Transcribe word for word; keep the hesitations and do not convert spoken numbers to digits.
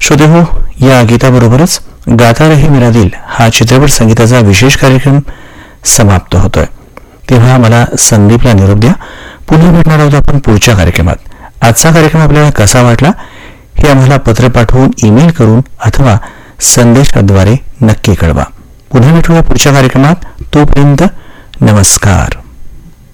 श्रोते हो, या गीताबरोबरच गाता रहे मेरा दिल हा चित्रपट संगीताचा विशेष कार्यक्रम समाप्त होतोय. तेव्हा मला संदीपला निरोप द्या. पुन्हा भेटणार आहोत आपण पुढच्या कार्यक्रमात. आजचा कार्यक्रम आपल्याला कसा वाटला हे आम्हाला पत्र पाठवून, ईमेल करून अथवा संदेशाद्वारे नक्की कळवा. पुन्हा भेटूया पुढच्या कार्यक्रमात. तोपर्यंत नमस्कार.